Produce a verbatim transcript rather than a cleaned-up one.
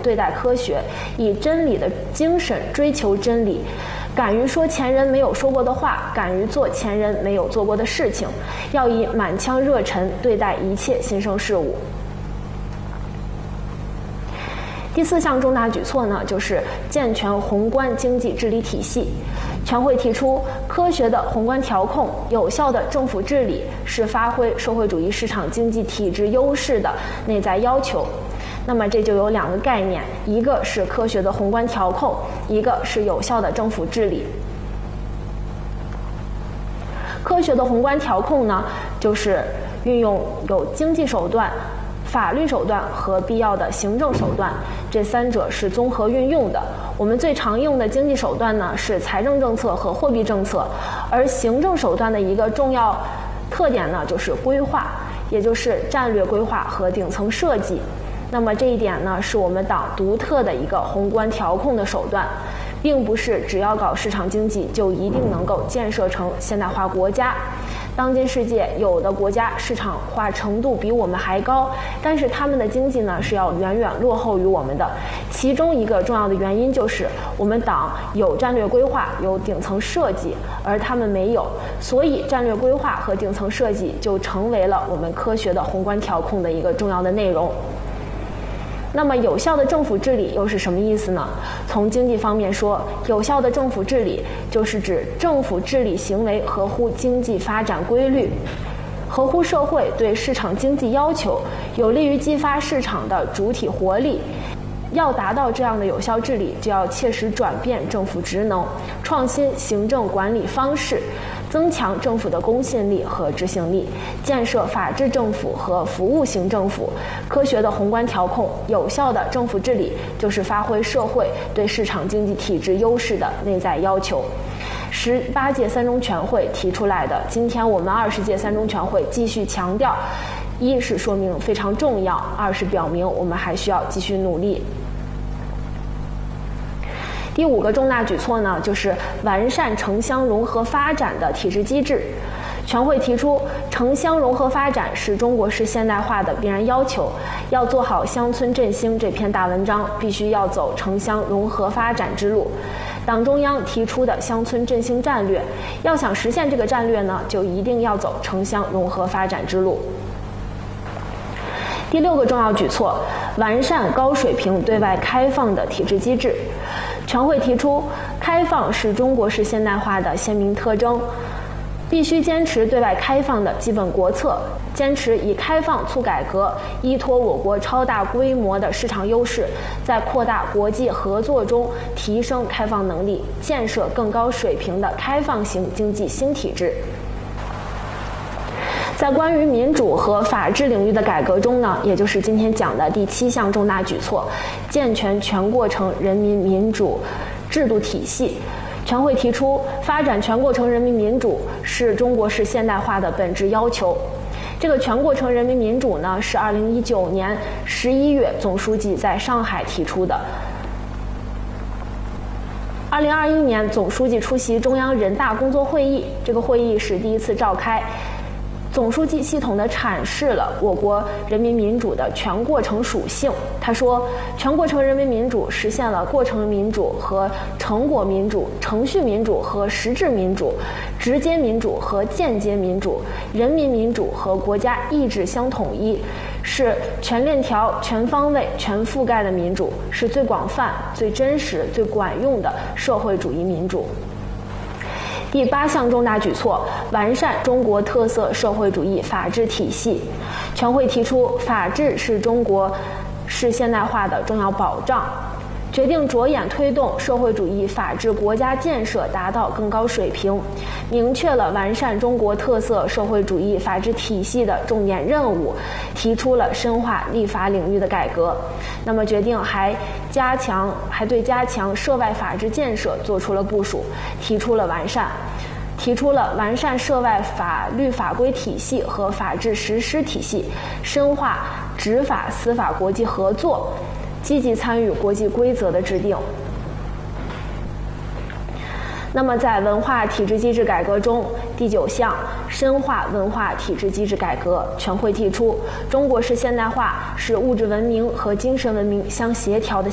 对待科学，以真理的精神追求真理，敢于说前人没有说过的话，敢于做前人没有做过的事情，要以满腔热忱对待一切新生事物。第四项重大举措呢，就是健全宏观经济治理体系。全会提出，科学的宏观调控、有效的政府治理是发挥社会主义市场经济体制优势的内在要求。那么这就有两个概念，一个是科学的宏观调控，一个是有效的政府治理。科学的宏观调控呢，就是运用有经济手段、法律手段和必要的行政手段，这三者是综合运用的。我们最常用的经济手段呢是财政政策和货币政策，而行政手段的一个重要特点呢就是规划，也就是战略规划和顶层设计。那么这一点呢是我们党独特的一个宏观调控的手段，并不是只要搞市场经济就一定能够建设成现代化国家。当今世界有的国家市场化程度比我们还高，但是他们的经济呢是要远远落后于我们的。其中一个重要的原因就是我们党有战略规划，有顶层设计，而他们没有，所以战略规划和顶层设计就成为了我们科学的宏观调控的一个重要的内容。那么有效的政府治理又是什么意思呢？从经济方面说，有效的政府治理就是指政府治理行为合乎经济发展规律，合乎社会对市场经济要求，有利于激发市场的主体活力。要达到这样的有效治理，就要切实转变政府职能，创新行政管理方式，增强政府的公信力和执行力，建设法治政府和服务型政府。科学的宏观调控、有效的政府治理，就是发挥社会对市场经济体制优势的内在要求。十八届三中全会提出来的，今天我们二十届三中全会继续强调，一是说明非常重要，二是表明我们还需要继续努力。第五个重大举措呢，就是完善城乡融合发展的体制机制。全会提出，城乡融合发展是中国式现代化的必然要求，要做好乡村振兴这篇大文章，必须要走城乡融合发展之路。党中央提出的乡村振兴战略，要想实现这个战略呢，就一定要走城乡融合发展之路。第六个重要举措，完善高水平对外开放的体制机制。全会提出，开放是中国式现代化的鲜明特征，必须坚持对外开放的基本国策，坚持以开放促改革，依托我国超大规模的市场优势，在扩大国际合作中提升开放能力，建设更高水平的开放型经济新体制。在关于民主和法治领域的改革中呢，也就是今天讲的第七项重大举措，健全全过程人民民主制度体系。全会提出，发展全过程人民民主是中国式现代化的本质要求。这个全过程人民民主呢，是二零一九年十一月总书记在上海提出的。二零二一年总书记出席中央人大工作会议，这个会议是第一次召开。总书记系统地阐释了我国人民民主的全过程属性。他说，全过程人民民主实现了过程民主和成果民主、程序民主和实质民主、直接民主和间接民主、人民民主和国家意志相统一，是全链条、全方位、全覆盖的民主，是最广泛、最真实、最管用的社会主义民主。第八项重大举措，完善中国特色社会主义法治体系。全会提出，法治是中国式现代化的重要保障，决定着眼推动社会主义法治国家建设达到更高水平，明确了完善中国特色社会主义法治体系的重点任务，提出了深化立法领域的改革。那么决定还加强，还对加强涉外法治建设做出了部署，提出了完善。提出了完善涉外法律法规体系和法治实施体系，深化执法司法国际合作，积极参与国际规则的制定。那么在文化体制机制改革中，第九项深化文化体制机制改革，全会提出，中国式现代化是物质文明和精神文明相协调的